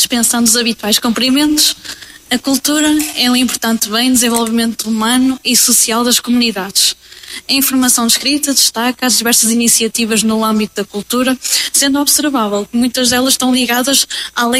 dispensando os habituais cumprimentos, a cultura é um importante bem de desenvolvimento humano e social das comunidades. A informação escrita destaca as diversas iniciativas no âmbito da cultura, sendo observável que muitas delas estão ligadas à lei